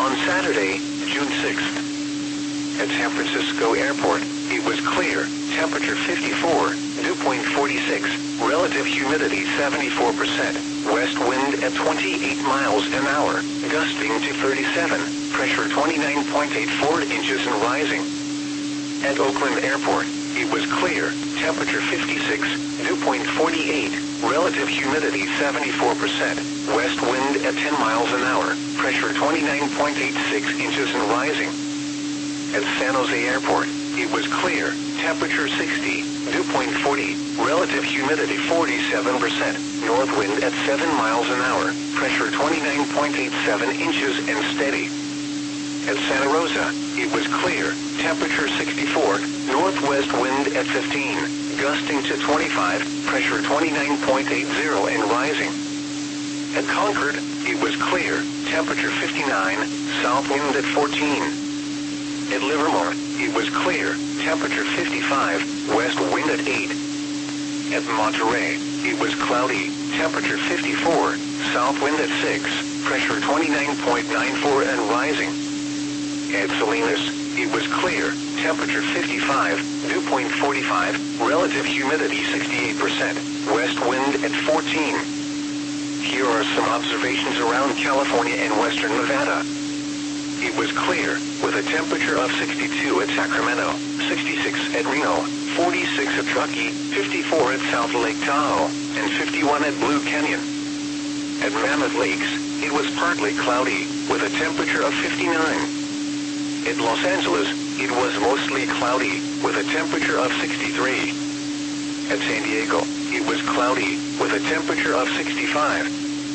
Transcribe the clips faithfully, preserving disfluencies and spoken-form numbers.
On Saturday, June sixth, at San Francisco Airport, it was clear, temperature fifty-four, dew point forty-six, relative humidity seventy-four percent, west wind at twenty-eight miles an hour, gusting to thirty-seven, pressure twenty-nine point eight four inches and rising. At Oakland Airport, it was clear, temperature fifty-six, dew point forty-eight, relative humidity seventy-four percent, west wind at ten miles an hour, pressure twenty-nine point eight six inches and rising. At San Jose Airport, it was clear, temperature sixty, dew point forty, relative humidity forty-seven percent, north wind at seven miles an hour, pressure twenty-nine point eight seven inches and steady. At Santa Rosa, it was clear, temperature sixty-four, northwest wind at fifteen, gusting to twenty-five, pressure twenty-nine point eight zero and rising. At Concord, it was clear, temperature fifty-nine, south wind at fourteen. At Livermore, it was clear, temperature fifty-five, west wind at eight. At Monterey, it was cloudy, temperature fifty-four, south wind at six, pressure twenty-nine point nine four and rising. At Salinas, it was clear, temperature fifty-five, dew point forty-five, relative humidity sixty-eight percent, west wind at fourteen. Here are some observations around California and western Nevada. It was clear, with a temperature of sixty-two at Sacramento, sixty-six at Reno, forty-six at Truckee, fifty-four at South Lake Tahoe, and fifty-one at Blue Canyon. At Mammoth Lakes, it was partly cloudy, with a temperature of fifty-nine. At Los Angeles, it was mostly cloudy, with a temperature of sixty-three. At San Diego, it was cloudy, with a temperature of sixty-five.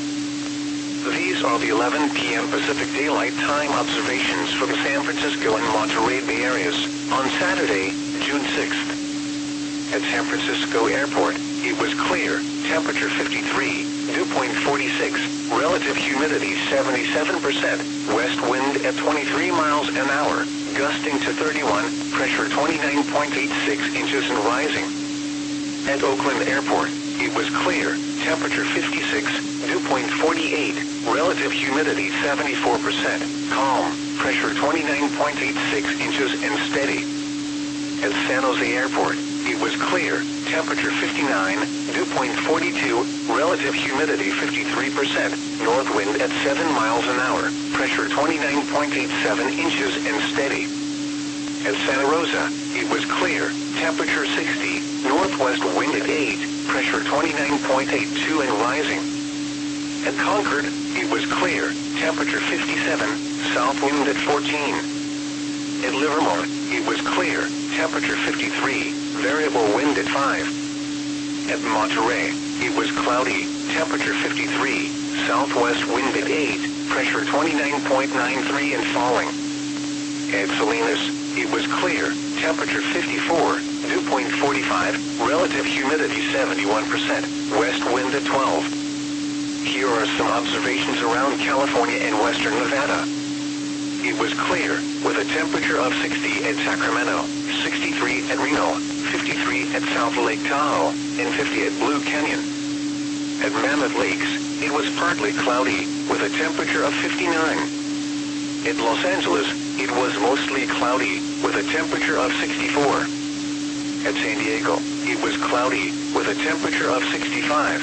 These are the eleven p m Pacific Daylight Time observations for the San Francisco and Monterey Bay areas on Saturday, June sixth. At San Francisco Airport, it was clear, temperature fifty-three, dew point forty-six, relative humidity seventy-seven percent, west wind at twenty-three miles an hour, gusting to thirty-one, pressure twenty-nine point eight six inches and rising. At Oakland Airport, it was clear, temperature fifty-six, dew point forty-eight, relative humidity seventy-four percent, calm, pressure twenty-nine point eight six inches and steady. At San Jose Airport, it was clear, temperature fifty-nine, dew point forty-two, relative humidity fifty-three percent, north wind at seven miles an hour, pressure twenty-nine point eight seven inches and steady. At Santa Rosa, it was clear, temperature sixty, northwest wind at eight, pressure twenty-nine point eight two and rising. At Concord, it was clear, temperature fifty-seven, south wind at fourteen. At Livermore, it was clear, temperature fifty-three, variable wind at five. At Monterey, it was cloudy, temperature fifty-three, southwest wind at eight, pressure twenty-nine point nine three and falling. At Salinas, it was clear, temperature fifty-four, dew point forty-five, relative humidity seventy-one percent, west wind at twelve. Here are some observations around California and western Nevada. It was clear, with a temperature of sixty at Sacramento, sixty-three at Reno, fifty-three at South Lake Tahoe, and fifty at Blue Canyon. At Mammoth Lakes, it was partly cloudy, with a temperature of fifty-nine. At Los Angeles, it was mostly cloudy, with a temperature of sixty-four. At San Diego, it was cloudy, with a temperature of sixty-five.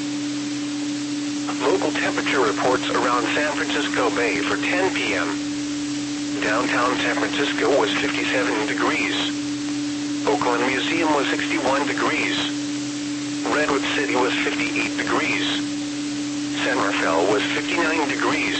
Local temperature reports around San Francisco Bay for ten p m Downtown San Francisco was fifty-seven degrees. Oakland Museum was sixty-one degrees. Redwood City was fifty-eight degrees. San Rafael was fifty-nine degrees.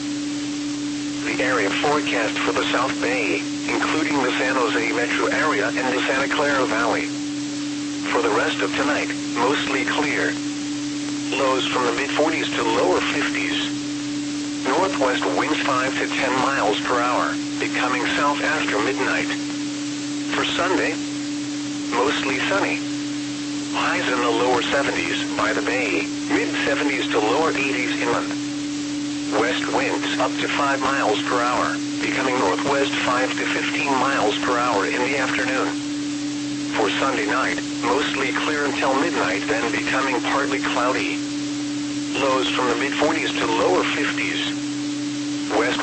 The area forecast for the South Bay, including the San Jose metro area and the Santa Clara Valley. For the rest of tonight, mostly clear. Lows from the mid forties to lower fifties. Northwest winds five to ten miles per hour, becoming south after midnight. For Sunday, mostly sunny. Highs in the lower seventies by the bay, mid seventies to lower eighties inland. West winds up to five miles per hour, becoming northwest five to fifteen miles per hour in the afternoon. For Sunday night, mostly clear until midnight, then becoming partly cloudy. Lows from the mid forties to lower fifties. West winds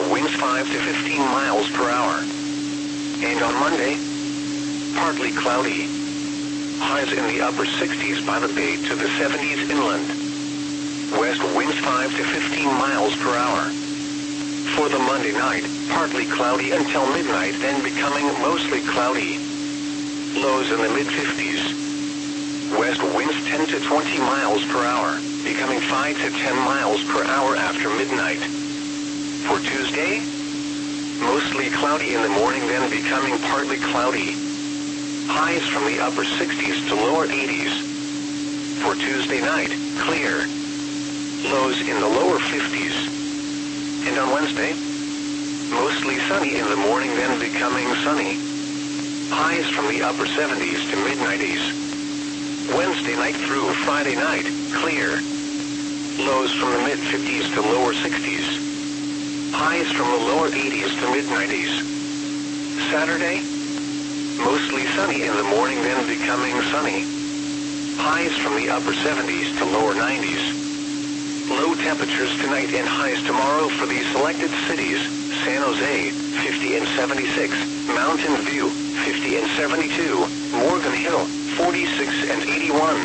five to fifteen miles per hour. And on Monday, partly cloudy. Highs in the upper sixties by the bay to the seventies inland. West winds five to fifteen miles per hour. For the Monday night, partly cloudy until midnight, then becoming mostly cloudy. Lows in the mid-fifties. West winds ten to twenty miles per hour, becoming five to ten miles per hour after midnight. For Tuesday, mostly cloudy in the morning, then becoming partly cloudy. Highs from the upper sixties to lower eighties. For Tuesday night, clear. Lows in the lower fifties. And on Wednesday, mostly sunny in the morning, then becoming sunny. Highs from the upper seventies to mid-nineties. Wednesday night through Friday night, clear. Lows from the mid-fifties to lower sixties. Highs from the lower eighties to mid-nineties. Saturday, mostly sunny in the morning, then becoming sunny. Highs from the upper seventies to lower nineties. Low temperatures tonight and highs tomorrow for the selected cities: San Jose, fifty and seventy-six, Mountain View, fifty and seventy-two, Morgan Hill, forty-six and eighty-one.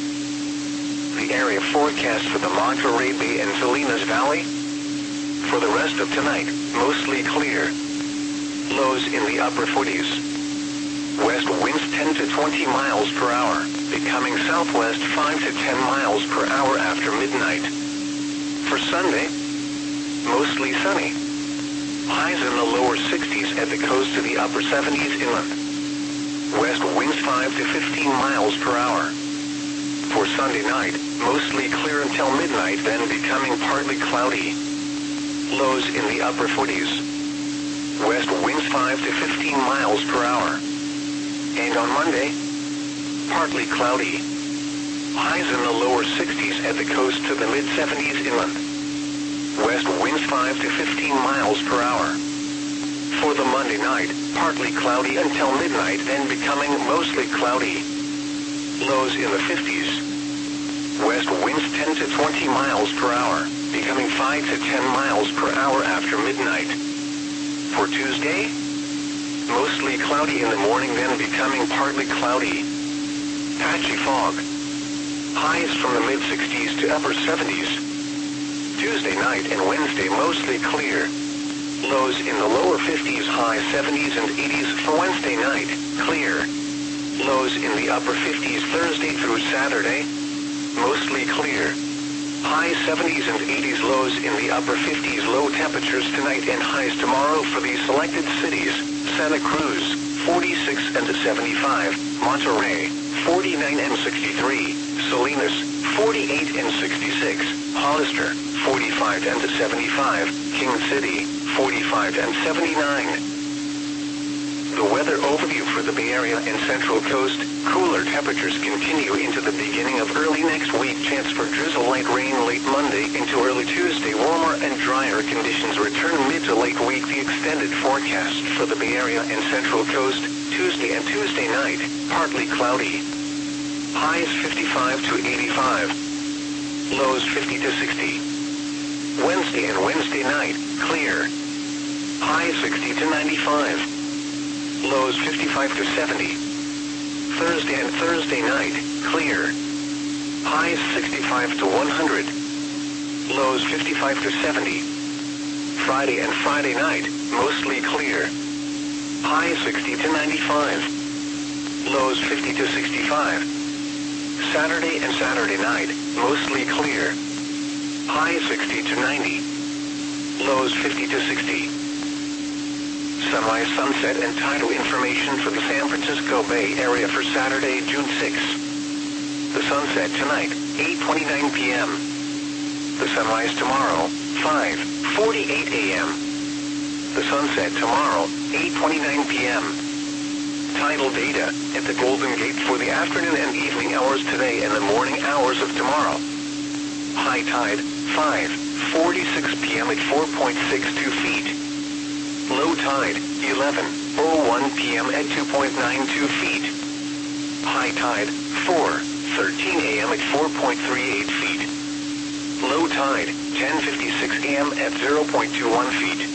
The area forecast for the Monterey Bay and Salinas Valley. For the rest of tonight, mostly clear. Lows in the upper forties. West winds ten to twenty miles per hour, becoming southwest five to ten miles per hour after midnight. For Sunday, mostly sunny. Highs in the lower sixties at the coast to the upper seventies inland. West winds five to fifteen miles per hour. For Sunday night, mostly clear until midnight, then becoming partly cloudy. Lows in the upper forties. West winds five to fifteen miles per hour. And on Monday, partly cloudy. Highs in the lower sixties at the coast to the mid-seventies inland. West winds five to fifteen miles per hour. For the Monday night, partly cloudy until midnight, then becoming mostly cloudy. Lows in the fifties. West winds ten to twenty miles per hour, becoming five to ten miles per hour after midnight. For Tuesday, mostly cloudy in the morning, then becoming partly cloudy. Patchy fog. Highs from the mid-sixties to upper seventies. Tuesday night and Wednesday mostly clear. Lows in the lower fifties, high seventies and eighties for Wednesday night, clear. Lows in the upper fifties Thursday through Saturday, mostly clear. High seventies and eighties, lows in the upper fifties. Low temperatures tonight and highs tomorrow for the selected cities: Santa Cruz, forty-six and seventy-five, Monterey, forty-nine and sixty-three, Salinas, forty-eight and sixty-six, Hollister, forty-five and seventy-five, King City, forty-five and seventy-nine. The weather overview for the Bay Area and Central Coast: cooler temperatures continue into the beginning of early next week. Chance for drizzle, light rain late Monday into early Tuesday. Warmer and drier conditions return mid to late week. The extended forecast for the Bay Area and Central Coast: Tuesday and Tuesday night, partly cloudy. Highs fifty-five to eighty-five. Lows fifty to sixty. Wednesday and Wednesday night, clear. Highs sixty to ninety-five. Lows fifty-five to seventy. Thursday and Thursday night, clear. Highs sixty-five to one hundred. Lows fifty-five to seventy. Friday and Friday night, mostly clear. Highs sixty to ninety-five. Lows fifty to sixty-five. Saturday and Saturday night, mostly clear. Highs sixty to ninety. Lows fifty to sixty. Sunrise, sunset, and tidal information for the San Francisco Bay Area for Saturday, June sixth. The sunset tonight, eight twenty-nine p m The sunrise tomorrow, five forty-eight a m The sunset tomorrow, eight twenty-nine p m Tidal data at the Golden Gate for the afternoon and evening hours today and the morning hours of tomorrow. High tide, five forty-six p m at four point six two feet. Low tide, eleven oh one p m at two point nine two feet. High tide, four thirteen a m at four point three eight feet. Low tide, ten fifty-six a m at zero point two one feet.